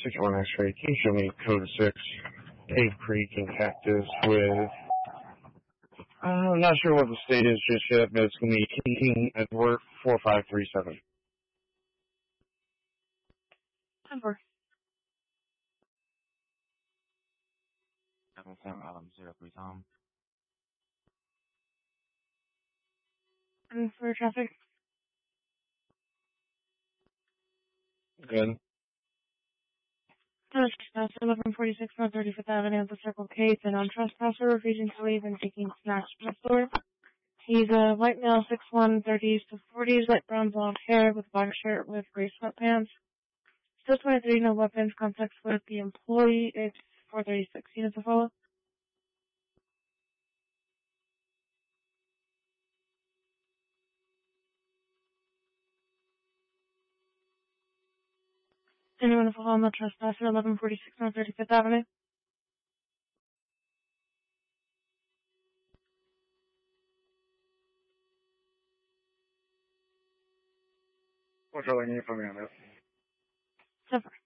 61 X-ray, can you show me code 6, Cave Creek and Cactus with, I'm not sure what the state is just yet, but it's going to be King Edward 4537. 10-4. 7 Adam 03 Tom. And for traffic. Good. Trespasser 1146 North 35th Avenue at the Circle K. The non-trespasser refusing to leave and taking snacks from the store. He's a white male, 6'1", 30s to 40s, light brown blonde hair with black shirt with gray sweatpants. Still 23, no weapons, contacts with the employee. It's 436 units to follow. Anyone to follow on the trespasser 1146 North 35th Avenue? What's all I need from you on this? 10-4.